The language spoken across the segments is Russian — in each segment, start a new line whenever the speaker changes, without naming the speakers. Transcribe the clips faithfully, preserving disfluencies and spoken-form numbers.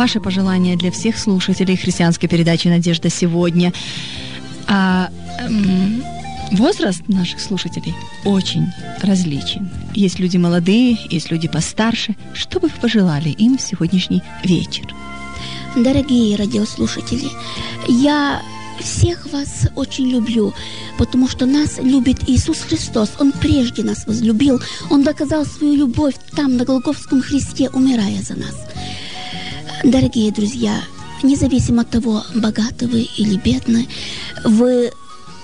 ваше пожелание для всех слушателей христианской передачи «Надежда сегодня». А, эм, возраст наших слушателей очень различен. Есть люди молодые, есть люди постарше. Что бы вы пожелали им в сегодняшний вечер?
Дорогие радиослушатели, я всех вас очень люблю, потому что нас любит Иисус Христос. Он прежде нас возлюбил. Он доказал свою любовь там, на Голгофском кресте, умирая за нас. Дорогие друзья, независимо от того, богаты вы или бедны, вы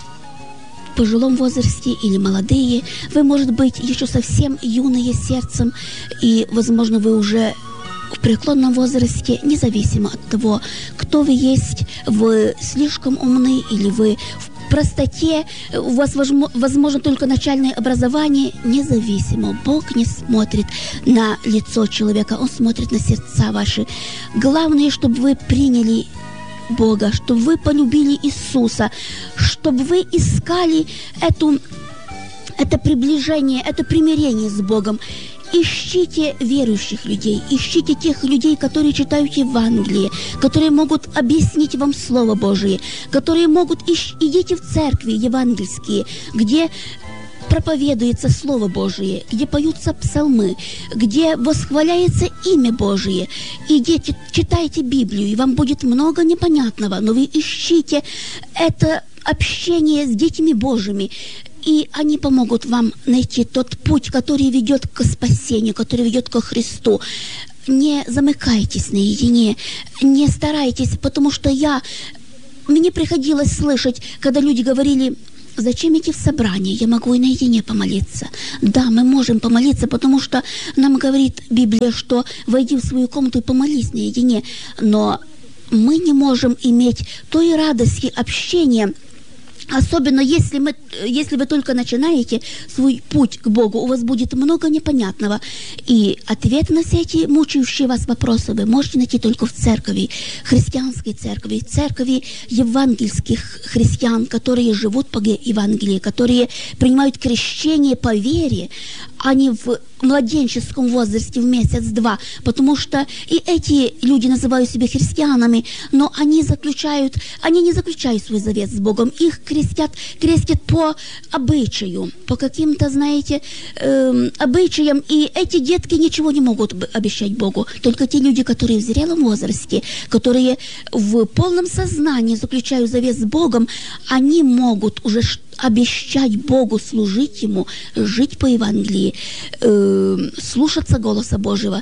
в пожилом возрасте или молодые, вы, может быть, еще совсем юные сердцем, и, возможно, вы уже в преклонном возрасте, независимо от того, кто вы есть, вы слишком умны или вы в простоте, у вас возможно только начальное образование, независимо. Бог не смотрит на лицо человека, Он смотрит на сердца ваши. Главное, чтобы вы приняли Бога, чтобы вы полюбили Иисуса, чтобы вы искали эту, это приближение, это примирение с Богом. Ищите верующих людей, ищите тех людей, которые читают Евангелие, которые могут объяснить вам Слово Божие, которые могут... Ищ... Идите в церкви евангельские, где проповедуется Слово Божие, где поются псалмы, где восхваляется имя Божие. Идите, читайте Библию, и вам будет много непонятного, но вы ищите это общение с детьми Божьими, и они помогут вам найти тот путь, который ведет к спасению, который ведет ко Христу. Не замыкайтесь наедине, не старайтесь, потому что я... Мне приходилось слышать, когда люди говорили: зачем идти в собрание? Я могу и наедине помолиться. Да, мы можем помолиться, потому что нам говорит Библия, что войди в свою комнату и помолись наедине. Но мы не можем иметь той радости общения, особенно если, мы, если вы только начинаете свой путь к Богу, у вас будет много непонятного. И ответ на все эти мучающие вас вопросы вы можете найти только в церкви, христианской церкви, церкви евангельских христиан, которые живут по Евангелию, которые принимают крещение по вере, а не в младенческом возрасте в месяц-два, потому что и эти люди называют себя христианами, но они заключают, они не заключают свой завет с Богом, их крестят, крестят по обычаю, по каким-то, знаете, э, обычаям, и эти детки ничего не могут обещать Богу, только те люди, которые в зрелом возрасте, которые в полном сознании заключают завет с Богом, они могут уже обещать Богу, служить Ему, жить по Евангелии, э, слушаться голоса Божьего.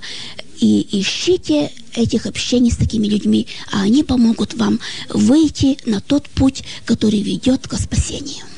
И ищите этих общений с такими людьми, а они помогут вам выйти на тот путь, который ведет к спасению.